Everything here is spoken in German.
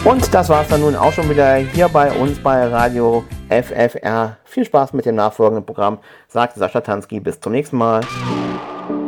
Und das war es dann nun auch schon wieder hier bei uns bei Radio FFR. Viel Spaß mit dem nachfolgenden Programm, sagt Sascha Tansky. Bis zum nächsten Mal.